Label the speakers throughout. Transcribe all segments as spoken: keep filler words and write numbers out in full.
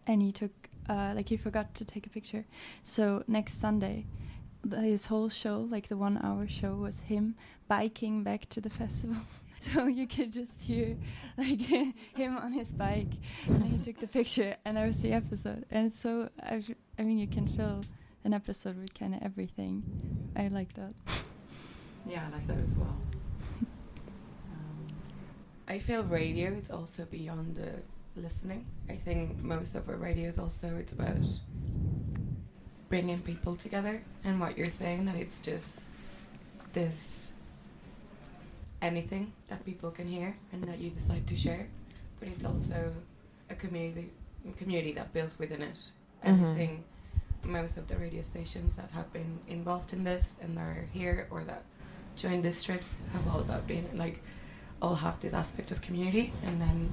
Speaker 1: and he took uh, like he forgot to take a picture. So next Sunday, the, his whole show, like the one-hour show, was him biking back to the festival. So you could just hear like him on his bike, and he took the picture, and that was the episode. And it's so I, f- I mean, you can fill an episode with kind of everything. I like that.
Speaker 2: Yeah, I like that as well. um, I feel radio is also beyond the listening. I think most of our radio is also it's about bringing people together, and what you're saying that it's just this anything that people can hear and that you decide to share, but it's also a community a community that builds within it. And
Speaker 3: Mm-hmm.
Speaker 2: I think most of the radio stations that have been involved in this and are here or that join this trips have all about being like all have this aspect of community, and then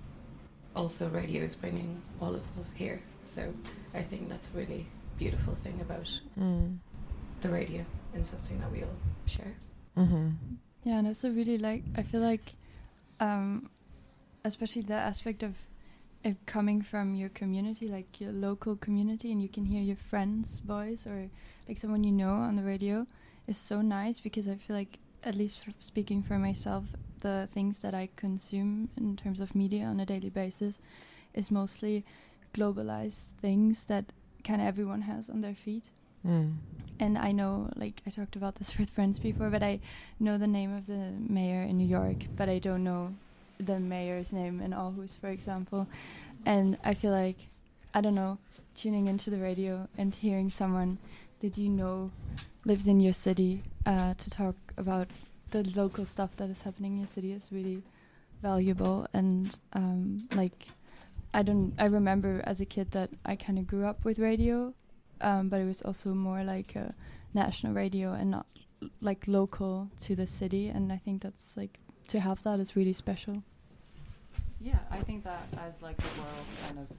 Speaker 2: also radio is bringing all of us here. So I think that's a really beautiful thing about
Speaker 3: Mm.
Speaker 2: the radio and something that we all share.
Speaker 3: Mm-hmm.
Speaker 1: Yeah, and also really like I feel like, um, especially the aspect of it coming from your community, like your local community, and you can hear your friend's voice or like someone you know on the radio, is so nice, because I feel like, at least f- speaking for myself, the things that I consume in terms of media on a daily basis is mostly globalized things that kind of everyone has on their feet.
Speaker 3: Mm.
Speaker 1: And I know, like, I talked about this with friends before, but I know the name of the mayor in New York, but I don't know the mayor's name in Aarhus, for example. And I feel like, I don't know, tuning into the radio and hearing someone that you know lives in your city uh, to talk about the local stuff that is happening in your city is really valuable. And um, like, I don't, I remember as a kid that I kind of grew up with radio, um, but it was also more like a national radio and not l- like local to the city. And I think that's like, to have that is really special.
Speaker 4: Yeah, I think that as like the world kind of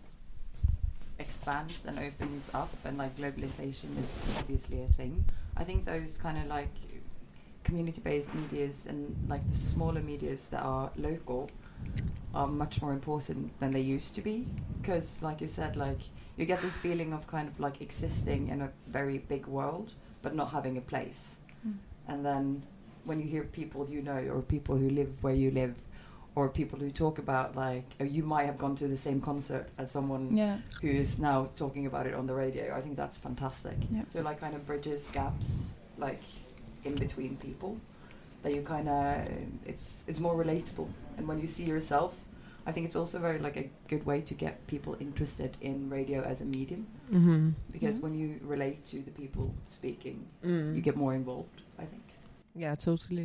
Speaker 4: expands and opens up, and like globalization is obviously a thing, I think those kind of like community-based medias and like the smaller medias that are local are much more important than they used to be, because like you said, like you get this feeling of kind of like existing in a very big world but not having a place.
Speaker 1: Mm.
Speaker 4: And then when you hear people you know, or people who live where you live, or people who talk about like, uh, you might have gone to the same concert as someone
Speaker 1: Yeah.
Speaker 4: who is now talking about it on the radio, I think that's fantastic.
Speaker 1: Yep.
Speaker 4: So like kind of bridges gaps like in between people, that you kind of, it's it's more relatable. And when you see yourself, I think it's also very like a good way to get people interested in radio as a medium,
Speaker 3: Mm-hmm.
Speaker 4: because
Speaker 1: Yeah.
Speaker 4: when you relate to the people speaking,
Speaker 3: Mm.
Speaker 4: you get more involved, I think.
Speaker 3: Yeah, totally.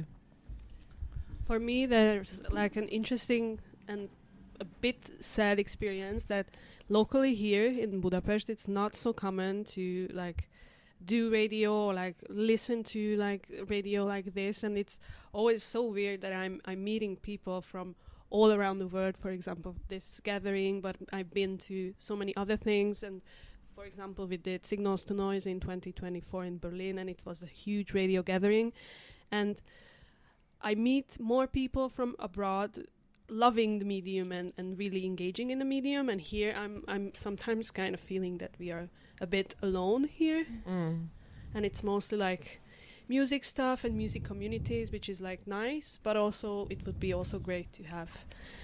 Speaker 5: For me, there's like an interesting and a bit sad experience that locally here in Budapest, it's not so common to like do radio or like listen to like radio like this, and it's always so weird that I'm I'm meeting people from all around the world. For example, this gathering, but I've been to so many other things. And for example, we did Signals to Noise in twenty twenty-four in Berlin, and it was a huge radio gathering, and I meet more people from abroad loving the medium and, and really engaging in the medium, and here I'm I'm sometimes kind of feeling that we are a bit alone here.
Speaker 3: Mm.
Speaker 5: And it's mostly like music stuff and music communities, which is like nice, but also it would be also great to have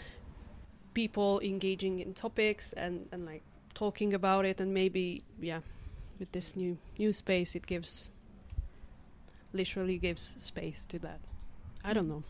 Speaker 5: people engaging in topics and, and like talking about it, and maybe yeah with this new new space it gives literally gives space to that. I don't know.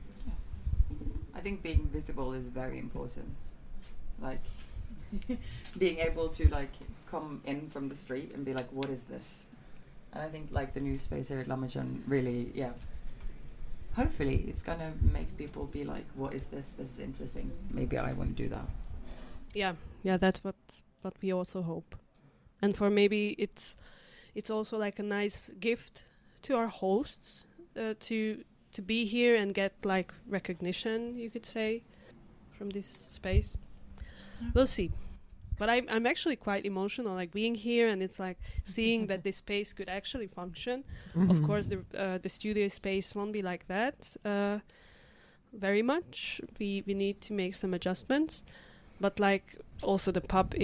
Speaker 4: I think being visible is very important. Like being able to like come in from the street and be like, what is this? And I think like the new space here at Lamachan really, yeah. Hopefully it's gonna make people be like, what is this? This is interesting. Maybe I want to do that.
Speaker 5: Yeah, yeah, that's what what we also hope. And for maybe it's it's also like a nice gift to our hosts uh, to to be here and get like recognition, you could say, from this space. Yeah. We'll see. But I'm I'm actually quite emotional, like being here, and it's like seeing that this space could actually function.
Speaker 3: Mm-hmm.
Speaker 5: Of course, the uh, the studio space won't be like that uh, very much. We we need to make some adjustments, but like also the pub